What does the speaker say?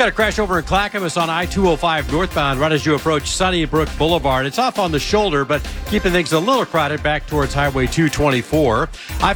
got a crash over in Clackamas on I-205 northbound right as you approach Sunnybrook Boulevard. It's off on the shoulder, but keeping things a little crowded back towards Highway 224.